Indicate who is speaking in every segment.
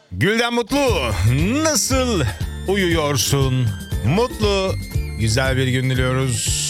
Speaker 1: Gülden Mutlu, nasıl uyuyorsun? Mutlu, güzel bir gün diliyoruz.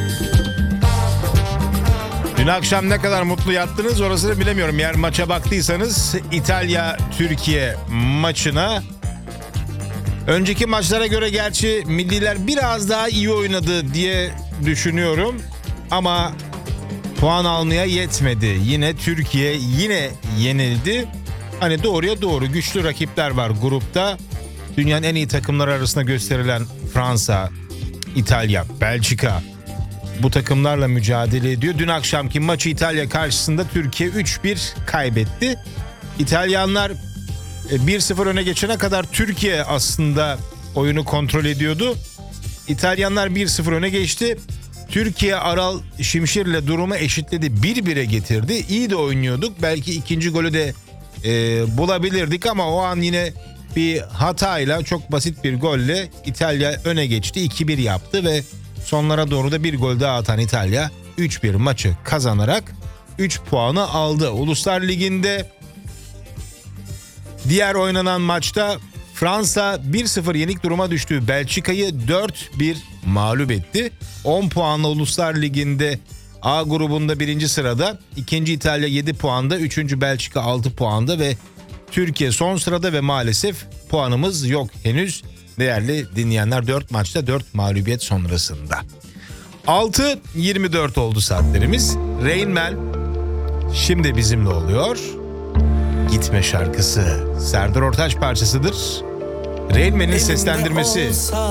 Speaker 1: Dün akşam ne kadar mutlu yattınız orasını bilemiyorum. Eğer maça baktıysanız İtalya-Türkiye maçına, önceki maçlara göre gerçi milliler biraz daha iyi oynadı diye düşünüyorum. Ama puan almaya yetmedi. Yine Türkiye yenildi. Hani doğruya doğru güçlü rakipler var grupta. Dünyanın en iyi takımları arasında gösterilen Fransa, İtalya, Belçika bu takımlarla mücadele ediyor. Dün akşamki maçı İtalya karşısında Türkiye 3-1 kaybetti. İtalyanlar 1-0 öne geçene kadar Türkiye aslında oyunu kontrol ediyordu. İtalyanlar 1-0 öne geçti. Türkiye Aral Şimşir'le durumu eşitledi. 1-1'e getirdi. İyi de oynuyorduk. Belki ikinci golü de bulabilirdik ama o an yine bir hatayla, çok basit bir golle İtalya öne geçti. 2-1 yaptı ve sonlara doğru da bir gol daha atan İtalya 3-1 maçı kazanarak 3 puanı aldı. Uluslar Ligi'nde diğer oynanan maçta Fransa 1-0 yenik duruma düştü. Belçika'yı 4-1 mağlup etti. 10 puanla Uluslar Ligi'nde A grubunda 1. sırada. 2. İtalya 7 puanda. 3. Belçika 6 puanda ve Türkiye son sırada ve maalesef puanımız yok henüz. Değerli dinleyenler, 4 maçta 4 mağlubiyet sonrasında. 6:24 oldu saatlerimiz. Rain Man şimdi bizimle oluyor. Gitme şarkısı Serdar Ortaç parçasıdır. Rain Man'in seslendirmesi.